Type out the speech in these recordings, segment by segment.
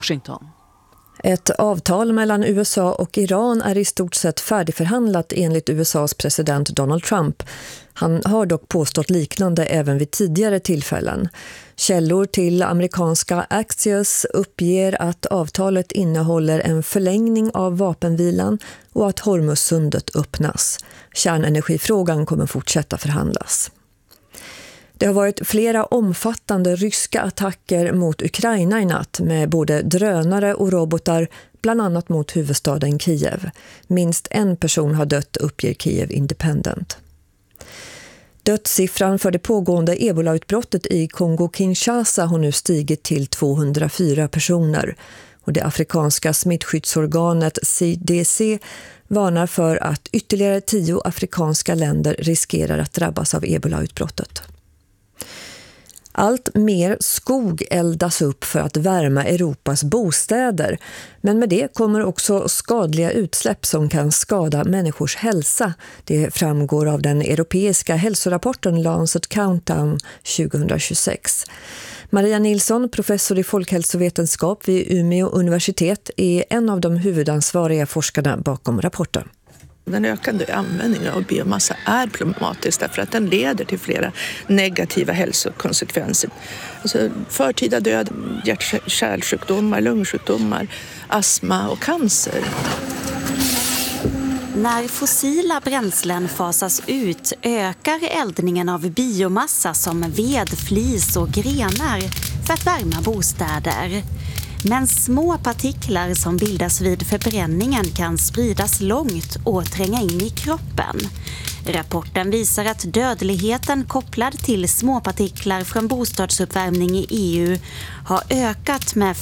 Washington. Ett avtal mellan USA och Iran är i stort sett färdigförhandlat enligt USAs president Donald Trump. Han har dock påstått liknande även vid tidigare tillfällen. Källor till amerikanska Axios uppger att avtalet innehåller en förlängning av vapenvilan och att Hormuzsundet öppnas. Kärnenergifrågan kommer fortsätta förhandlas. Det har varit flera omfattande ryska attacker mot Ukraina i natt med både drönare och robotar, bland annat mot huvudstaden Kiev. Minst en person har dött, uppger Kiev Independent. Dödssiffran för det pågående Ebola-utbrottet i Kongo-Kinshasa har nu stigit till 204 personer. Och det afrikanska smittskyddsorganet CDC varnar för att ytterligare 10 afrikanska länder riskerar att drabbas av Ebola-utbrottet. Allt mer skog eldas upp för att värma Europas bostäder. Men med det kommer också skadliga utsläpp som kan skada människors hälsa. Det framgår av den europeiska hälsorapporten Lancet Countdown 2026. Maria Nilsson, professor i folkhälsovetenskap vid Umeå universitet, är en av de huvudansvariga forskarna bakom rapporten. Den ökande användningen av biomassa är problematisk därför att den leder till flera negativa hälsokonsekvenser. Alltså förtida död, hjärt-kärlsjukdomar, lungsjukdomar, astma och cancer. När fossila bränslen fasas ut ökar eldningen av biomassa som ved, flis och grenar för att värma bostäder. Men små partiklar som bildas vid förbränningen kan spridas långt och tränga in i kroppen. Rapporten visar att dödligheten kopplad till småpartiklar från bostadsuppvärmning i EU har ökat med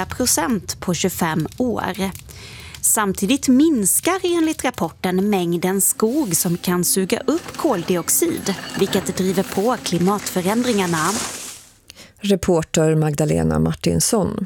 4% på 25 år. Samtidigt minskar enligt rapporten mängden skog som kan suga upp koldioxid, vilket driver på klimatförändringarna. Reporter Magdalena Martinsson.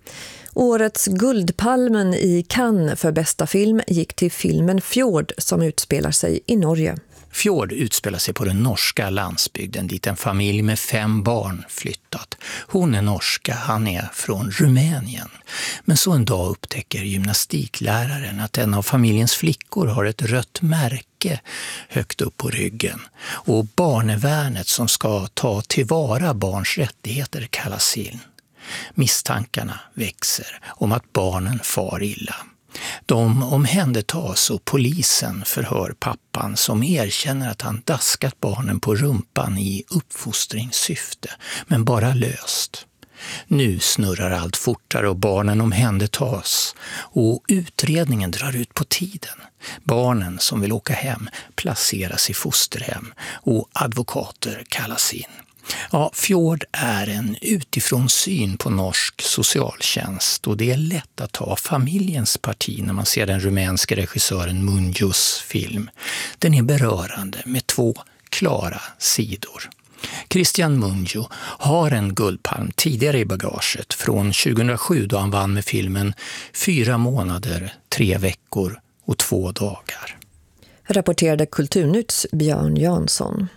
Årets Guldpalmen i Cannes för bästa film gick till filmen Fjord som utspelar sig i Norge. Fjord utspelar sig på den norska landsbygden dit en familj med 5 barn flyttat. Hon är norska, han är från Rumänien. Men så en dag upptäcker gymnastikläraren att en av familjens flickor har ett rött märke högt upp på ryggen. Och barnevärnet som ska ta tillvara barns rättigheter kallas in. Misstankarna växer om att barnen far illa. De omhändertas och polisen förhör pappan som erkänner att han daskat barnen på rumpan i uppfostringssyfte, men bara löst. Nu snurrar allt fortare och barnen omhändertas och utredningen drar ut på tiden. Barnen som vill åka hem placeras i fosterhem och advokater kallas in. Ja, Fjord är en utifrån syn på norsk socialtjänst och det är lätt att ta familjens parti när man ser den rumänske regissören Mungios film. Den är berörande med 2 klara sidor. Christian Mungio har en guldpalm tidigare i bagaget från 2007 då han vann med filmen 4 månader, 3 veckor och 2 dagar. Rapporterade Kulturnytts Björn Jansson.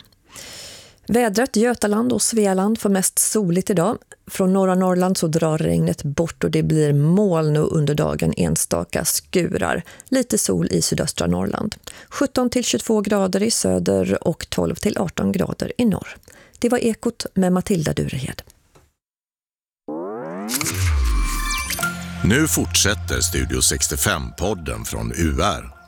Vädret Götaland och Svealand får mest soligt idag. Från norra Norrland så drar regnet bort och det blir moln och under dagen enstaka skurar. Lite sol i sydöstra Norrland. 17-22 grader i söder och 12-18 grader i norr. Det var Ekot med Matilda Durehed. Nu fortsätter Studio 65-podden från UR.